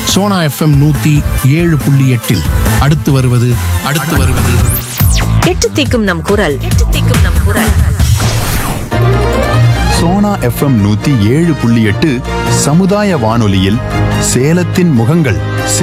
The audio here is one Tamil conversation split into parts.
சோனா எஃப்எம் 107.8 அடுத்து வருவது எட்டு தீக்கும் நம் குரல், எட்டு தீக்கும் நம் குரல். சோனா எஃப்எம் 107.8 சமுதாய வானொலியில் சேலத்தின் முகங்கள்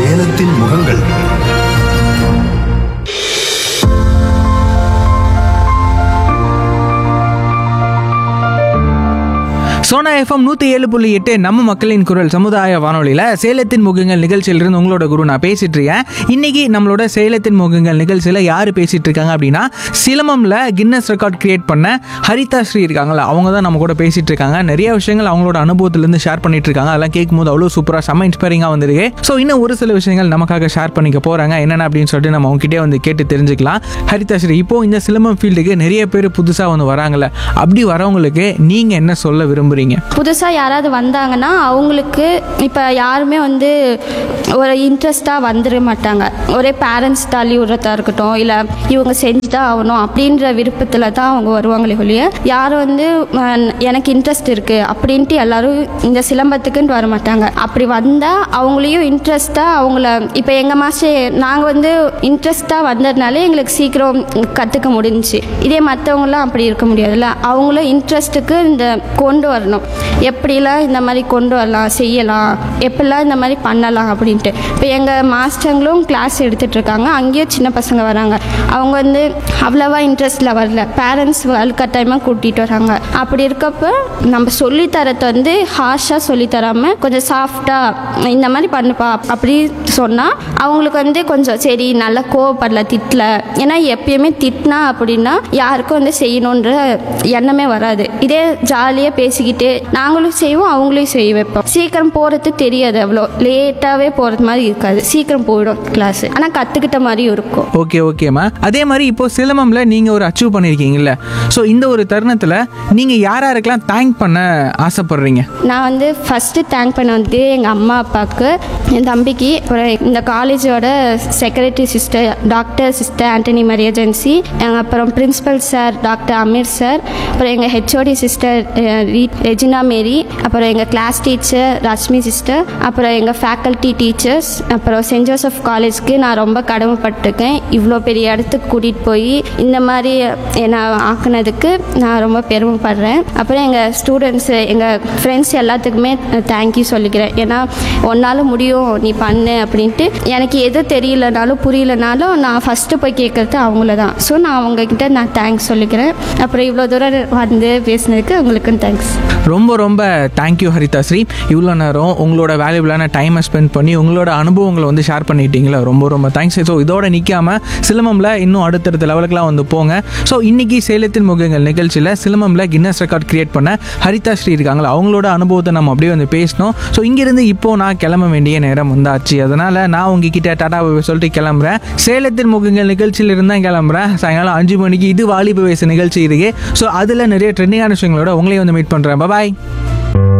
சோனா எஃப்எம் 107.8 நம்ம மக்களின் குரல் சமுதாய வானொலியில் சேலத்தின் முகங்கள் நிகழ்ச்சியிலிருந்து உங்களோட குரு நான் பேசிட்டு இருக்கேன். இன்னைக்கு நம்மளோட சேலத்தின் முகங்கள் நிகழ்ச்சியில் யார் பேசிட்டு இருக்காங்க அப்படின்னா, சிலம்பம்ல கின்னஸ் ரெக்கார்ட் கிரியேட் பண்ண ஹரிதா ஸ்ரீ இருக்காங்களா, அவங்க தான் நம்ம கூட பேசிட்டு இருக்காங்க. நிறைய விஷயங்கள் அவங்களோட அனுபவத்திலேருந்து ஷேர் பண்ணிட்டு இருக்காங்க. அதெல்லாம் கேட்கும்போது அவ்வளோ சூப்பராக செம்ம இன்ஸ்பைரிங்காக வந்திருக்கு. ஸோ இன்னும் ஒரு சில விஷயங்கள் நமக்காக ஷேர் பண்ணிக்க போறாங்க. என்னென்ன அப்படின்னு சொல்லிட்டு நம்ம அவங்ககிட்டே வந்து கேட்டு தெரிஞ்சுக்கலாம். ஹரிதா ஸ்ரீ, இப்போ இந்த சிலம்பம் ஃபீல்டுக்கு நிறைய பேர் புதுசாக வந்து வராங்கல்ல, அப்படி வரவங்களுக்கு நீங்க என்ன சொல்ல விரும்புறீங்க? புதுசாக யாராவது வந்தாங்கன்னா அவங்களுக்கு இப்போ யாருமே வந்து ஒரு இன்ட்ரெஸ்டாக வந்துட மாட்டாங்க. ஒரே பேரண்ட்ஸ் தள்ளி விடுறதா இருக்கட்டும், இல்லை இவங்க செஞ்சு தான் ஆகணும் அப்படின்ற விருப்பத்தில் தான் அவங்க வருவாங்களே ஒழிய, யாரும் வந்து எனக்கு இன்ட்ரெஸ்ட் இருக்குது அப்படின்ட்டு எல்லாரும் இந்த சிலம்பத்துக்குன்னு வர மாட்டாங்க. அப்படி வந்தால் அவங்களையும் இன்ட்ரெஸ்ட்டாக அவங்கள இப்போ எங்கள் மாஸ்டர் நாங்கள் வந்து இன்ட்ரெஸ்ட்டாக வந்ததுனாலே எங்களுக்கு சீக்கிரம் கற்றுக்க முடிஞ்சிச்சு. இதே மற்றவங்களாம் அப்படி இருக்க முடியாதுல்ல, அவங்களும் இன்ட்ரெஸ்ட்டுக்கு இந்த கொண்டு வரணும். எப்படிலாம் இந்த மாதிரி கொண்டு வரலாம், செய்யலாம், எப்படிலாம் இந்த மாதிரி பண்ணலாம் அப்படின்ட்டு. இப்போ எங்கள் மாஸ்டர்களும் கிளாஸ் எடுத்துகிட்டு இருக்காங்க. அங்கேயும் சின்ன பசங்க வராங்க. அவங்க வந்து அவ்வளோவா இன்ட்ரெஸ்டில் வரல, பேரண்ட்ஸ் வலுக்கட்டாயமாக கூட்டிகிட்டு வராங்க. அப்படி இருக்கப்போ நம்ம சொல்லித்தரத்தை வந்து ஹார்ஷாக சொல்லித்தராமல் கொஞ்சம் சாஃப்டாக இந்த மாதிரி பண்ணுப்பா அப்படி சொன்னால் அவங்களுக்கு வந்து கொஞ்சம் சரி நல்லா கோவப்படல, திட்டல. ஏன்னா எப்பயுமே திட்டினா அப்படின்னா யாருக்கும் வந்து செய்யணுன்ற எண்ணமே வராது. இதே ஜாலியாக பேசிக்கிட்டு நாங்களும் செய்வோம், அவங்களையும் செய்ய வைப்போம். சீக்கிரம் போகிறது தெரியாது, அவ்வளோ லேட்டாகவே போகிறது மாதிரி இருக்காது, சீக்கிரம் போயிடும் கிளாஸ். ஆனால் கற்றுக்கிட்ட மாதிரியும் இருக்கும். ஓகேம்மா. அதே மாதிரி இப்போ சிலம்பம்ல நீங்கள் ஒரு அச்சீவ் பண்ணியிருக்கீங்கல்ல, ஸோ இந்த ஒரு தருணத்தில் நீங்கள் யாருக்கெல்லாம் தேங்க் பண்ண ஆசைப்படுறீங்க? நான் வந்து ஃபஸ்ட்டு தேங்க் பண்ண வந்து எங்கள் அம்மா அப்பாவுக்கு, என் தம்பிக்கு, அப்புறம் இந்த காலேஜோட secretary sister doctor sister Antony Maria gen Z, அப்புறம் principal sir doctor Amir sir, அப்புறம் எங்கள் ஹெச்ஓடி சிஸ்டர் ரெஜினா மேரி, அப்புறம் எங்கள் கிளாஸ் டீச்சர் ரஷ்மி சிஸ்டர், அப்புறம் எங்கள் ஃபேக்கல்ட்டி டீச்சர்ஸ், அப்புறம் சென்ட் ஜோசப் காலேஜ்க்கு நான் ரொம்ப கடமைப்பட்டிருக்கேன். இவ்வளோ பெரிய இடத்துக்கு கூட்டிகிட்டு போய் இந்த மாதிரி என்னை ஆக்குனதுக்கு நான் ரொம்ப பெருமைப்படுறேன். அப்புறம் எங்கள் ஸ்டூடெண்ட்ஸு, எங்கள் ஃப்ரெண்ட்ஸ் எல்லாத்துக்குமே தேங்க்யூ சொல்லிக்கிறேன். ஏன்னா உன்னால் முடியும், நீ பண்ணு அப்படின்ட்டு. எனக்கு எது தெரியலனாலும் புரியலனாலும் நான் ஃபஸ்ட்டு போய் கேட்குறது அவங்கள தான். ஸோ நான் அவங்கக்கிட்ட நான் தேங்க்ஸ் சொல்லிக்கிறேன். அப்புறம் இவ்வளோ தூரம் வந்து பேசினதுக்கு உங்களுக்கும் தேங்க்ஸ். ரொம்ப ரொம்ப தேங்க்யூ ஹரிதா ஸ்ரீ. இவ்வளோ நேரம் உங்களோட வேல்யூபிளான டைமை ஸ்பெண்ட் பண்ணி உங்களோட அனுபவங்களை வந்து ஷேர் பண்ணிட்டீங்களா, ரொம்ப ரொம்ப தேங்க்ஸ். ஸோ இதோட நிற்காமல் சிலம்பம்ல இன்னும் அடுத்தடுத்த லெவலுக்குலாம் வந்து போங்க. ஸோ இன்னைக்கு சேலத்தின் முகங்கள் நிகழ்ச்சியில் சிலம்பம்ல கின்னஸ் ரெக்கார்ட் கிரியேட் பண்ண ஹரிதா ஸ்ரீ இருக்காங்களா, அவங்களோட அனுபவத்தை நம்ம அப்படியே வந்து பேசணும். ஸோ இங்கிருந்து இப்போ நான் கிளம்ப வேண்டிய நேரம் வந்தாச்சு. அதனால் நான் உங்ககிட்ட டாடா சொல்லிட்டு கிளம்புறேன். சேலத்தின் முகங்கள் நிகழ்ச்சியில் இருந்தால் கிளம்புறேன். சாயங்காலம் 5 மணிக்கு இது வாலிப வயசு நிகழ்ச்சி இருக்கு. ஸோ அதில் நிறைய ட்ரெண்டிங்கான விஷயங்களோட உங்களையும் வந்து மீட் பண்ணுறேன். பாய்.